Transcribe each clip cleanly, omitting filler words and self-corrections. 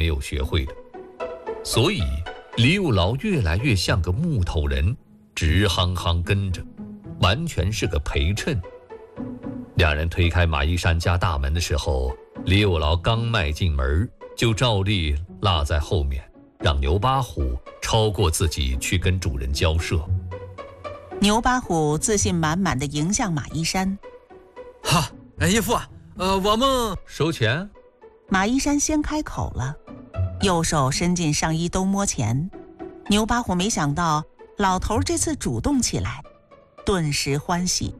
没有学会的。所以李有劳越来越像个木头人，直憨憨跟着，完全是个陪衬。两人推开马一山家大门的时候，李有劳刚迈进门，就照例落在后面，让牛八虎超过自己去跟主人交涉。 牛八虎自信满满地迎向马一山。 哈，义父，我们收钱。 马一山先开口了，右手伸进上衣兜摸钱。牛八虎没想到老头这次主动起来，顿时欢喜。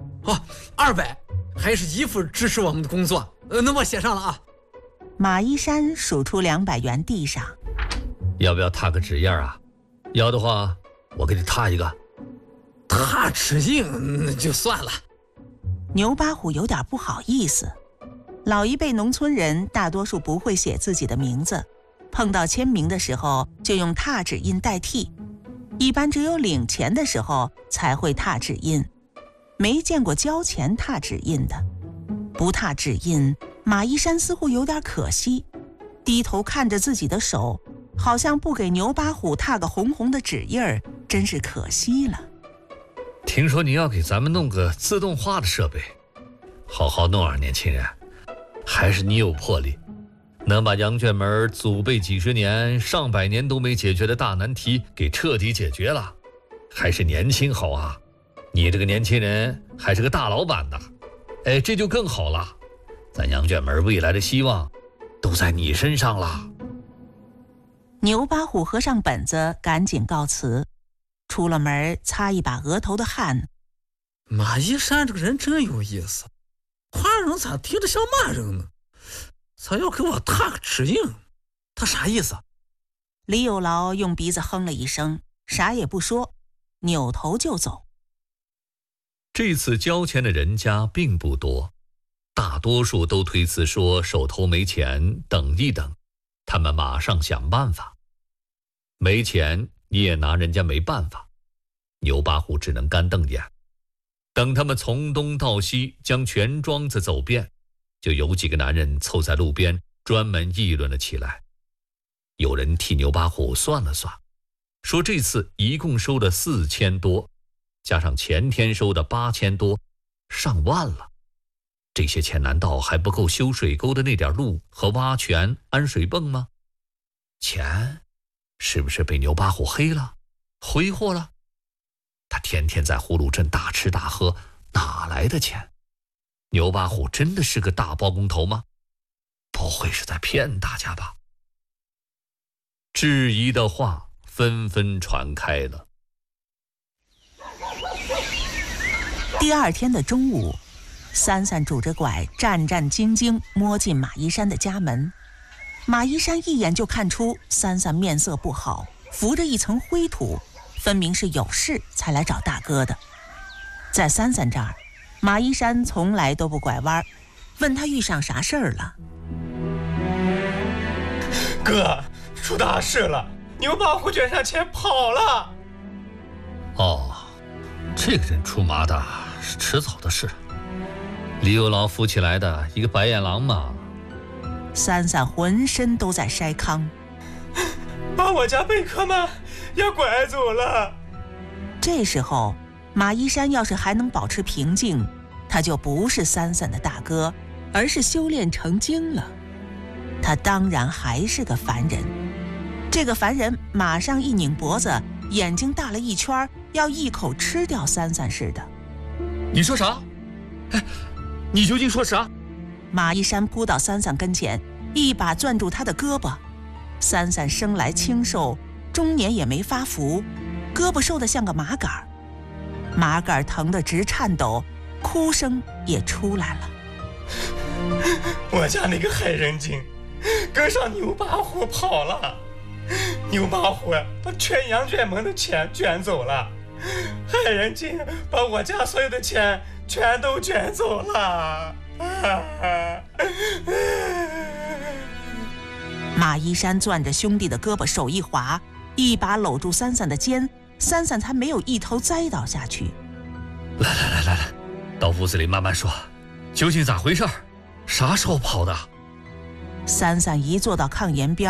200，还是义父支持我们的工作，那我写上了啊。 马一山数出200元递上。 要不要踏个纸印啊？要的话，我给你踏一个。 踏指印那就算了。 牛八虎有点不好意思，老一辈农村人大多数不会写自己的名字，碰到签名的时候就用踏指印代替，一般只有领钱的时候才会踏指印，没见过交钱踏指印的。不踏指印，马一山似乎有点可惜，低头看着自己的手，好像不给牛八虎踏个红红的指印儿，真是可惜了。 听说你要给咱们弄个自动化的设备，好好弄啊，年轻人，还是你有魄力，能把羊圈门祖辈几十年、上百年都没解决的大难题给彻底解决了，还是年轻好啊！你这个年轻人还是个大老板的，这就更好了，咱羊圈门未来的希望都在你身上了。 牛八虎合上本子，赶紧告辞。出了门，擦一把额头的汗。 马一山这个人真有意思，夸人咋提的像骂人呢？咋要给我踏个指印？他啥意思？ 李有劳用鼻子哼了一声，啥也不说，扭头就走。 这次交钱的人家并不多，大多数都推辞说手头没钱，等一等，他们马上想办法。没钱你也拿人家没办法，牛八虎只能干瞪眼。等他们从东到西将全庄子走遍，就有几个男人凑在路边专门议论了起来。有人替牛八虎算了算，说这次一共收了4000多，加上前天收的8000多，上万了。这些钱难道还不够修水沟的那点路和挖泉安水泵吗？钱是不是被牛八虎黑了，挥霍了？他天天在葫芦镇大吃大喝，哪来的钱？牛八虎真的是个大包工头吗？不会是在骗大家吧？质疑的话纷纷传开了。 第二天的中午，三三拄着拐战战兢兢摸进马一山的家门。马一山一眼就看出三三面色不好，浮着一层灰土，分明是有事才来找大哥的。在三三这儿，马一山从来都不拐弯，问他遇上啥事儿了。 哥，出大事了，牛八虎卷上钱跑了。 哦，这个人出麻的是迟早的事，李有劳扶起来的一个白眼狼嘛。 三三浑身都在筛糠， 把我家贝壳们也拐走了。 这时候马一山要是还能保持平静，他就不是三三的大哥，而是修炼成精了。他当然还是个凡人。这个凡人马上一拧脖子，眼睛大了一圈，要一口吃掉三三似的。 你说啥？你究竟说啥？ 马一山扑到三三跟前，一把攥住他的胳膊。三三生来清瘦，中年也没发福，胳膊瘦得像个麻杆，麻杆疼得直颤抖，哭声也出来了。 我家那个害人精跟上牛八虎跑了，牛八虎把全羊圈门的钱卷走了，害人精把我家所有的钱全都卷走了。 马一山攥着兄弟的胳膊，手一滑，一把搂住三三的肩，三三才没有一头栽倒下去。 来，到屋子里慢慢说，究竟咋回事？啥时候跑的？ 三三一坐到炕沿边，